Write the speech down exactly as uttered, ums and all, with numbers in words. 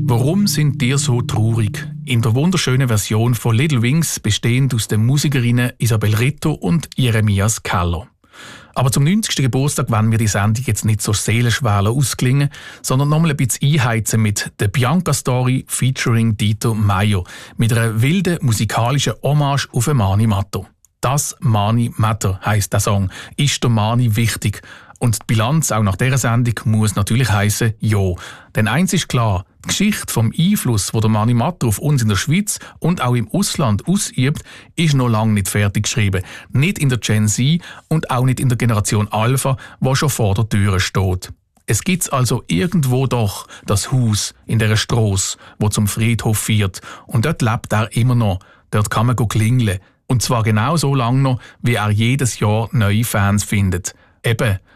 Warum sind dir so traurig? In der wunderschönen Version von Little Wings, bestehend aus den Musikerinnen Isabel Ritto und Jeremias Keller. Aber zum neunzigsten Geburtstag wollen wir die Sendung jetzt nicht so seelenschwer ausklingen, sondern nochmal ein bisschen einheizen mit der Bianca Story featuring Dito Mayo, mit einer wilden musikalischen Hommage auf Mani Matter. Das Mani Matter heisst der Song. Ist der Mani wichtig? Und die Bilanz auch nach dieser Sendung muss natürlich heissen, ja. Denn eins ist klar, die Geschichte vom Einfluss, den der Mani Matter auf uns in der Schweiz und auch im Ausland ausübt, ist noch lange nicht fertig geschrieben. Nicht in der Gen Z und auch nicht in der Generation Alpha, die schon vor der Tür steht. Es gibt also irgendwo doch das Haus in dieser Strasse, wo zum Friedhof führt. Und dort lebt er immer noch. Dort kann man klingeln. Und zwar genau so lange noch, wie er jedes Jahr neue Fans findet. Eben,